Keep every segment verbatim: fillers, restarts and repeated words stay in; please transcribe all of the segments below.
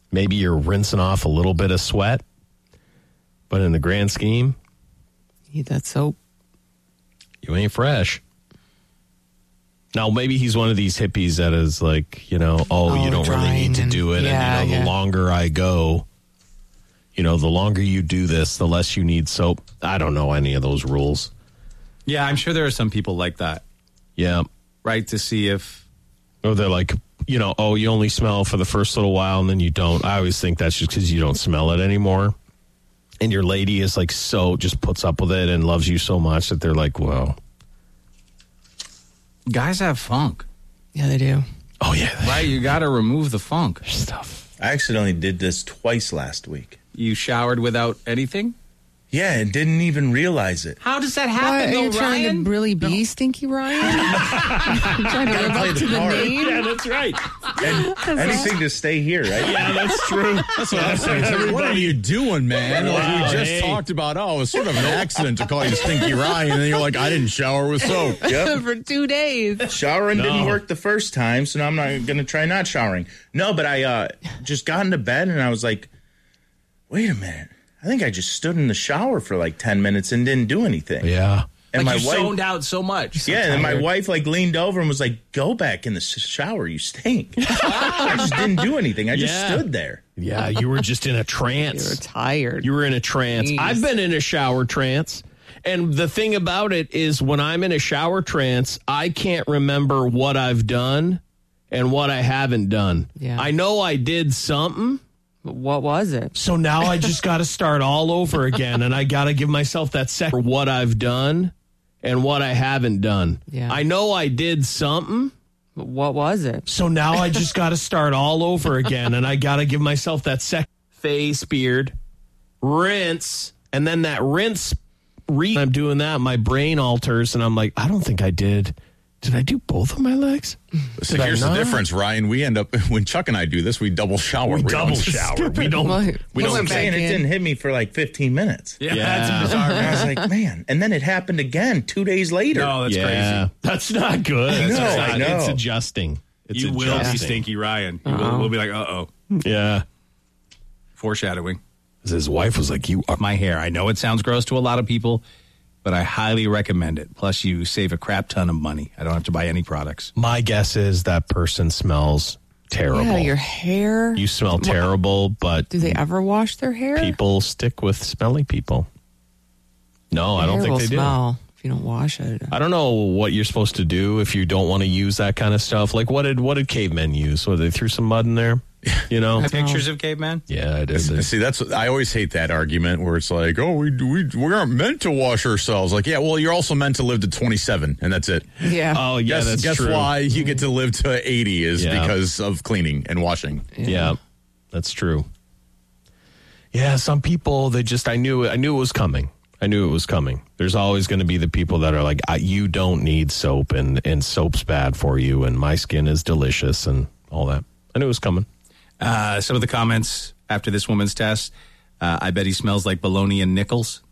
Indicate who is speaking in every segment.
Speaker 1: maybe you're rinsing off a little bit of sweat, but in the grand scheme,
Speaker 2: Need that soap.
Speaker 1: you ain't fresh. Now, maybe he's one of these hippies that is like, you know, oh,
Speaker 2: Oh,
Speaker 1: you don't really need to
Speaker 2: drying
Speaker 1: do it.
Speaker 2: and- yeah,
Speaker 1: and, you know, the
Speaker 2: yeah.
Speaker 1: longer I go, you know, the longer you do this, the less you need soap. I don't know any of those rules.
Speaker 3: Yeah, I'm sure there are some people like that,
Speaker 1: Yeah.
Speaker 3: right? To see if
Speaker 1: Or they're like, you know, oh, you only smell for the first little while and then you don't. I always think that's just because you don't smell it anymore. And your lady is like so, just puts up with it and loves you so much that they're like, well.
Speaker 3: guys have funk,
Speaker 2: Yeah, they do.
Speaker 1: Oh, yeah.
Speaker 3: right? You got to remove the funk.
Speaker 1: Stuff.
Speaker 4: I accidentally did this twice last week.
Speaker 3: You showered without anything?
Speaker 4: Yeah, and didn't even realize it.
Speaker 3: How does that
Speaker 2: Why,
Speaker 3: happen,
Speaker 2: are
Speaker 3: though,
Speaker 2: you trying
Speaker 3: Ryan?
Speaker 2: to really be Stinky Ryan? You trying to live
Speaker 4: play
Speaker 2: up
Speaker 4: the
Speaker 2: to the
Speaker 4: part.
Speaker 2: name?
Speaker 1: Yeah, that's right.
Speaker 4: And anything to stay here, right?
Speaker 1: Yeah, that's true.
Speaker 5: That's what I'm saying. So what are you doing, man? Like
Speaker 1: Wow,
Speaker 5: we just
Speaker 1: hey.
Speaker 5: talked about, oh, it was sort of an accident to call you Stinky Ryan, and then you're like, I didn't shower with soap.
Speaker 4: Yep.
Speaker 2: For two days.
Speaker 4: Showering
Speaker 1: No.
Speaker 4: didn't work the first time, so now I'm not going to try not showering. No, but I uh, just got into bed and I was like, wait a minute. I think I just stood in the shower for like ten minutes and didn't do anything.
Speaker 1: Yeah.
Speaker 4: And
Speaker 3: Like
Speaker 4: my
Speaker 3: you
Speaker 4: wife,
Speaker 3: zoned out so much.
Speaker 4: yeah, and my wife like leaned over and was like, "Go back in the sh- shower, you stink." I just didn't do anything. I just
Speaker 1: Yeah.
Speaker 4: stood there.
Speaker 1: Yeah, you were just in a
Speaker 2: You were
Speaker 1: trance.
Speaker 2: tired.
Speaker 1: You were in a trance.
Speaker 2: Jeez.
Speaker 1: I've been in a shower trance. And the thing about it is when I'm in a shower trance, I can't remember what I've done and what I haven't done.
Speaker 2: Yeah.
Speaker 1: I know I did something.
Speaker 2: But what was it?
Speaker 1: So now I just got to start all over again. And I got to give myself that second for what I've done and what I haven't done.
Speaker 2: Yeah.
Speaker 1: I know I did something.
Speaker 2: But what was it?
Speaker 1: So now I just got to start all over again, and I got to give myself that second face, beard, rinse, and then that rinse. Re- I'm doing that, my brain alters, and I'm like, I don't think I did. Did I do both of my legs?
Speaker 5: So
Speaker 1: Did I
Speaker 5: here's the
Speaker 1: not?
Speaker 5: difference, Ryan. We end up, when Chuck and I do this, we double shower.
Speaker 1: We double
Speaker 5: don't just
Speaker 1: shower.
Speaker 5: skip
Speaker 1: We
Speaker 5: it.
Speaker 1: don't.
Speaker 2: Well,
Speaker 1: we
Speaker 2: he
Speaker 1: don't.
Speaker 2: went
Speaker 4: I'm
Speaker 2: back
Speaker 4: saying it
Speaker 2: in.
Speaker 4: didn't hit me for like fifteen minutes.
Speaker 3: Yeah,
Speaker 1: Yeah.
Speaker 3: that's bizarre.
Speaker 4: And I was like, man. And then it happened again two days later.
Speaker 3: No, that's
Speaker 1: yeah,
Speaker 3: crazy.
Speaker 1: that's not good. That's
Speaker 4: know,
Speaker 1: not-
Speaker 4: I know.
Speaker 1: It's adjusting. It's
Speaker 3: You will
Speaker 1: adjusting.
Speaker 3: be Stinky Ryan. You will, we'll be like, uh-oh.
Speaker 1: Yeah.
Speaker 3: Foreshadowing.
Speaker 1: His wife was like, "You are."
Speaker 3: My hair. I know it sounds gross to a lot of people, but I highly recommend it. Plus, you save a crap ton of money. I don't have to buy any products.
Speaker 1: My guess is that person smells terrible.
Speaker 2: Yeah, your hair.
Speaker 1: You smell terrible, but
Speaker 2: Do they ever wash their hair?
Speaker 1: people stick with smelly people. No, I
Speaker 2: Your
Speaker 1: don't
Speaker 2: hair
Speaker 1: think
Speaker 2: will
Speaker 1: they do.
Speaker 2: smell if you don't wash it.
Speaker 1: I don't know what you're supposed to do if you don't want to use that kind of stuff. Like, what did what did cavemen use? What, they threw some mud in there? You know?
Speaker 3: Pictures of caveman?
Speaker 1: Yeah, I did.
Speaker 5: See, that's I always hate that argument where it's like, oh, we we we aren't meant to wash ourselves. Like, yeah, well, you're also meant to live to twenty-seven, and that's it.
Speaker 2: Yeah.
Speaker 1: Oh, yeah,
Speaker 5: guess,
Speaker 1: that's
Speaker 5: guess
Speaker 1: true.
Speaker 5: why you get to live to eighty is
Speaker 1: Yeah.
Speaker 5: because of cleaning and washing.
Speaker 1: Yeah, that's true. Yeah, some people, they just, I knew, I knew it was coming. I knew it was coming. There's always going to be the people that are like, I, you don't need soap, and, and soap's bad for you, and my skin is delicious, and all that. I knew it was coming.
Speaker 3: Uh, some of the comments after this woman's test. Uh, I bet he smells like bologna and nickels.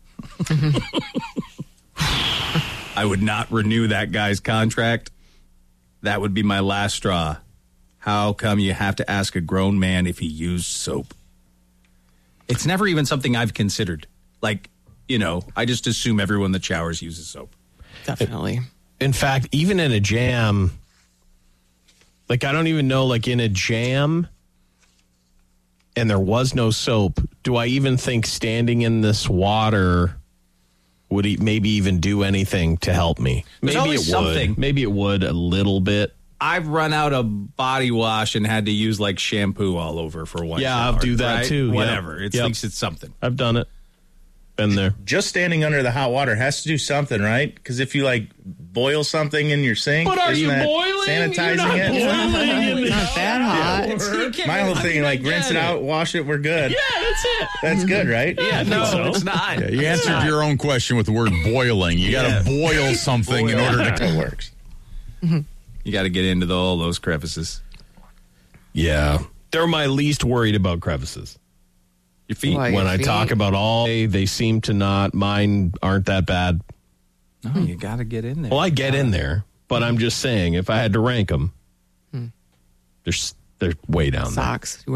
Speaker 3: I would not renew that guy's contract. That would be my last straw. How come you have to ask a grown man if he used soap? It's never even something I've considered. Like, you know, I just assume everyone that showers uses soap.
Speaker 2: Definitely.
Speaker 1: In fact, even in a jam, like, I don't even know, like, in a jam, and there was no soap, do I even think standing in this water would he maybe even do anything to help me?
Speaker 3: There's
Speaker 1: Maybe
Speaker 3: always
Speaker 1: it
Speaker 3: something.
Speaker 1: would. Maybe it would a little bit.
Speaker 3: I've run out of body wash and had to use like shampoo all over for one
Speaker 1: Yeah,
Speaker 3: shower,
Speaker 1: I'll do that
Speaker 3: right?
Speaker 1: too, yeah.
Speaker 3: Whatever. It's
Speaker 1: Yep.
Speaker 3: at least it's something.
Speaker 1: I've done it. Been there.
Speaker 4: Just standing under the hot water has to do something, right? Because if you like boil something in your sink,
Speaker 1: But are
Speaker 4: isn't
Speaker 1: you
Speaker 4: that
Speaker 1: boiling?
Speaker 4: sanitizing
Speaker 1: You're not
Speaker 4: it?
Speaker 1: boiling.
Speaker 2: Not that hot.
Speaker 4: My whole thing, like rinse it out, wash it, we're good.
Speaker 1: Yeah, that's it.
Speaker 4: That's good, right?
Speaker 3: Yeah, no,
Speaker 1: so.
Speaker 3: it's not.
Speaker 5: Yeah, you answered your own question with the word boiling. You got
Speaker 3: Yeah.
Speaker 5: to boil something in order to.
Speaker 4: It works.
Speaker 3: You got to get into the, all those crevices.
Speaker 1: Yeah. They're my least worried about crevices.
Speaker 3: Your feet.
Speaker 2: Why?
Speaker 1: When
Speaker 2: your
Speaker 1: I
Speaker 2: feet?
Speaker 1: talk about all, they, they seem to not, mine aren't that bad.
Speaker 3: No, you got to get in there.
Speaker 1: Well, I get in there, but I'm just saying, if I had to rank them, they're, s- they're way down there.
Speaker 2: Socks. You